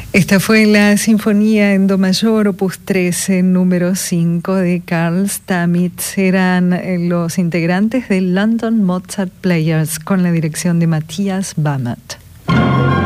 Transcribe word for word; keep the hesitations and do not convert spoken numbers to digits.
Esta fue la Sinfonía en Do mayor, opus trece, número cinco de Carl Stamitz. Eran los integrantes del London Mozart Players con la dirección de Matthias Bamert.